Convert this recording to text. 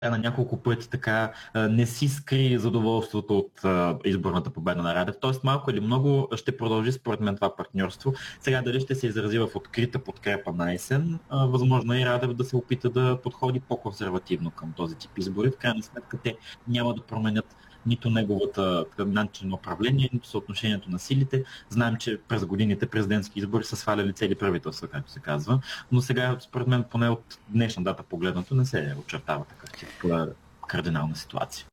на няколко пъти така не си скри задоволството от изборната победа на Радев. Тоест малко или много ще продължи според мен това партньорство. Сега дали ще се изрази в открита подкрепа на есен, възможно е и Радев да се опита да подходи по-консервативно към този тип избори. В крайна сметка те няма да променят нито неговата начин на управление, нито съотношението на силите. Знаем, че през годините президентски избори са сваляли цели правителства, както се казва, но сега, според мен, поне от днешна дата погледнато, не се очертава такъв тип кардинална ситуация.